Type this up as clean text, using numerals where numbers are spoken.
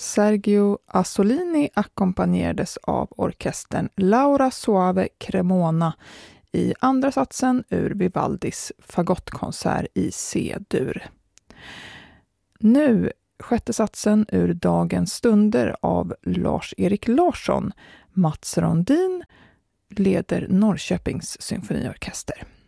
Sergio Asolini ackompanjerades av orkestern Laura Soave Cremona i andra satsen ur Vivaldis fagottkonsert i C-dur. Nu sjätte satsen ur Dagens stunder av Lars-Erik Larsson. Mats Rondin leder Norrköpings symfoniorkester.